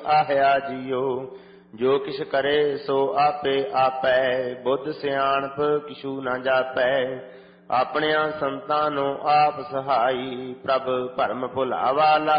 ਆਹਿਆ JIO. ਜੋ ਕਿਛ ਕਰੇ ਸੋ ਆਪੇ ਆਪੈ, ਬੁੱਧ ਸਿਆਣਪ ਕਿਛੂ ਨਾ ਜਾਪੈ। ਆਪਣਿਆਂ ਸੰਤਾਂ ਨੂੰ ਆਪ ਸਹਾਈ, ਪ੍ਰਭ ਭਰਮ ਭੁਲਾਵਾ